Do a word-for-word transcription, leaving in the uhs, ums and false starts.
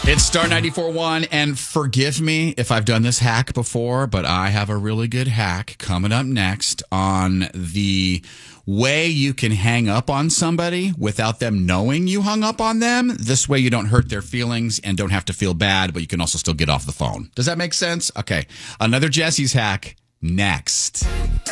It's Star ninety-four point one, and forgive me if I've done this hack before, but I have a really good hack coming up next on the way you can hang up on somebody without them knowing you hung up on them. This way you don't hurt their feelings and don't have to feel bad, but you can also still get off the phone. Does that make sense? Okay, another Jesse's hack next.